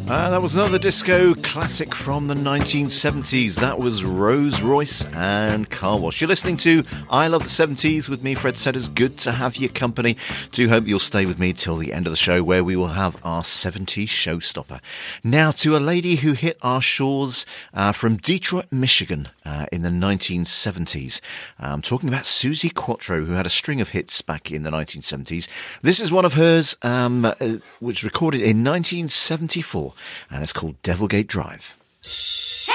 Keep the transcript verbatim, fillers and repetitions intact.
Uh, that was another disco classic from the nineteen seventies. That was Rose Royce and Car Wash. You're listening to I Love the seventies with me, Fred Setters. Good to have your company. Do hope you'll stay with me till the end of the show, where we will have our seventies showstopper. Now, to a lady who hit our shores uh, from Detroit, Michigan uh, in the nineteen seventies. I'm talking about Suzi Quatro, who had a string of hits back in the nineteen seventies. This is one of hers, um, uh, which was recorded in nineteen seventy-four. And it's called Devilgate Drive.